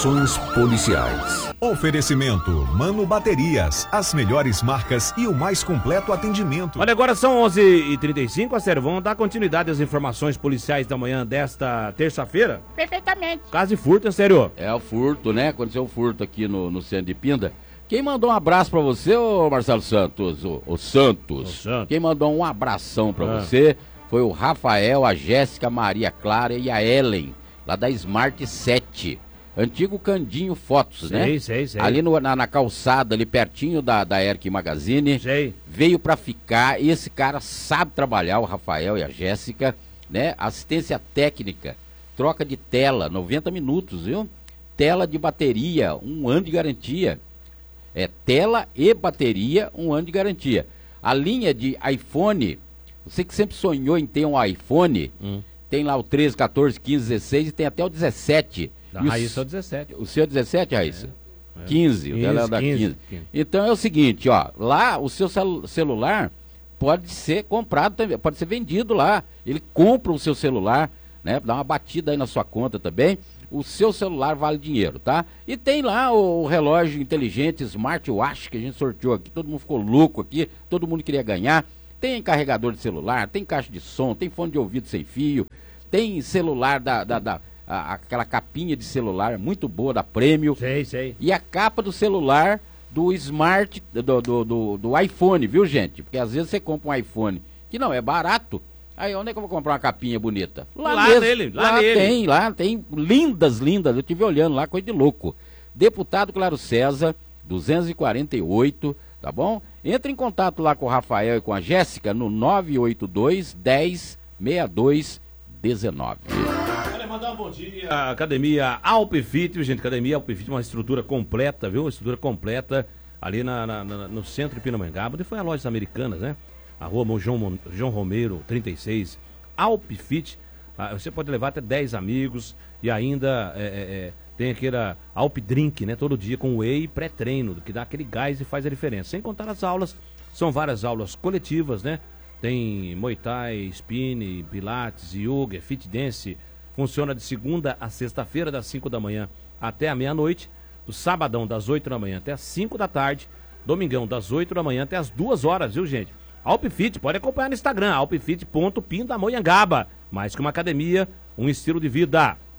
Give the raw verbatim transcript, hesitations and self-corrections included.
Policiais. Oferecimento Mano Baterias, as melhores marcas e o mais completo atendimento. Olha, agora são onze e trinta e cinco, a Sério, vamos dar continuidade às informações policiais da manhã desta terça-feira? Perfeitamente. Caso de furto, é sério? É o furto, né? Aconteceu um furto aqui no, no centro de Pinda. Quem mandou um abraço pra você, ô Marcelo Santos? O, o Santos. O Santos. Quem mandou um abração pra Ah. você foi o Rafael, a Jéssica, a Maria Clara e a Ellen, lá da Smart sete. Antigo Candinho Fotos, Sei, né? sei, sei. Ali no- na, na calçada, ali pertinho da, da Erc Magazine. Sei. Veio pra ficar, e esse cara sabe trabalhar, o Rafael e a Jéssica, né? Assistência técnica, troca de tela, noventa minutos, viu? Tela de bateria, um ano de garantia. É tela e bateria, um ano de garantia. A linha de iPhone, você que sempre sonhou em ter um iPhone, Hum. tem lá o treze, quatorze, quinze, dezesseis e tem até o dezessete. Da E o Raíssa s- é o dezessete. O seu é dezessete, Raíssa? quinze, o dela é da quinze, quinze. quinze. Então é o seguinte, ó, lá o seu cel- celular pode ser comprado também, pode ser vendido lá. Ele compra o seu celular, né? Dá uma batida aí na sua conta também. O seu celular vale dinheiro, tá? E tem lá o, o relógio inteligente, smartwatch, que a gente sorteou aqui, todo mundo ficou louco aqui, todo mundo queria ganhar. Tem carregador de celular, tem caixa de som, tem fone de ouvido sem fio, tem celular da, da, da a- aquela capinha de celular muito boa da Premium. Sei, sei. E a capa do celular do Smart, do, do, do, do iPhone, viu, gente? Porque às vezes você compra um iPhone que não é barato. Aí onde é que eu vou comprar uma capinha bonita? Lá nele, lá nele. tem, lá tem lindas, lindas. Eu estive olhando lá, coisa de louco. Deputado Claro César, duzentos e quarenta e oito, tá bom? Entre em contato lá com o Rafael e com a Jéssica no nove oito dois, dez, sessenta e dois, dezenove. Olha, mandar um bom dia. A academia Alpefit, viu, gente? Academia Alpefit, uma estrutura completa, viu? Uma estrutura completa ali na, na- na- no centro de Pindamonhangaba, onde foi a Lojas Americanas, né? A rua Mon- João, Mon- João Romero, trinta e seis. Alpefit, ah, você pode levar até dez amigos e ainda é, é, é, tem aquele Alp Drink, né? Todo dia com whey e pré-treino, que dá aquele gás e faz a diferença. Sem contar as aulas, são várias aulas coletivas, né? Tem Muay Thai, Spin, Pilates, Yoga, Fit Dance. Funciona de segunda a sexta-feira, das cinco da manhã até a meia-noite. Do sabadão, das oito da manhã até as cinco da tarde. Domingão, das oito da manhã até as duas horas, viu, gente? Alpfit, pode acompanhar no Instagram, alpfit ponto pindamonhangaba. Mais que uma academia, um estilo de vida.